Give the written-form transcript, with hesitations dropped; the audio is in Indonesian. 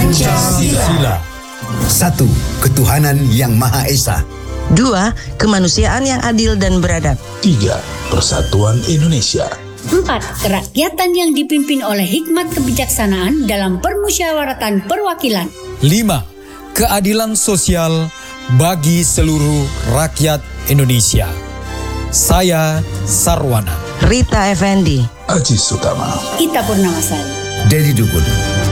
Pancasila. 1. Ketuhanan Yang Maha Esa. 2. Kemanusiaan yang adil dan beradab. 3. Persatuan Indonesia. 4. Kerakyatan yang dipimpin oleh hikmat kebijaksanaan dalam permusyawaratan perwakilan. 5. Keadilan sosial bagi seluruh rakyat Indonesia. Saya Sarwana. Rita Effendi. Aji Sutama. Ita Purnamasari. Dedi Dukun.